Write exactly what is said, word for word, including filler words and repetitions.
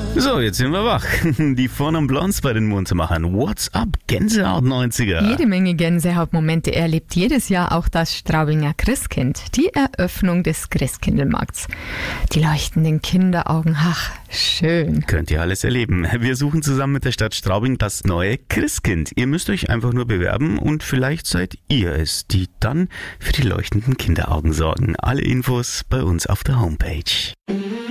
So, jetzt sind wir wach. Die Von und Blondes bei den Muntermachern. What's up, Gänsehaut neunziger? Jede Menge Gänsehautmomente erlebt jedes Jahr auch das Straubinger Christkind. Die Eröffnung des Christkindlmarkts. Die leuchtenden Kinderaugen, ach, schön. Könnt ihr alles erleben. Wir suchen zusammen mit der Stadt Straubing das neue Christkind. Ihr müsst euch einfach nur bewerben und vielleicht seid ihr es, die dann für die leuchtenden Kinderaugen sorgen. Alle Infos bei uns auf der Homepage.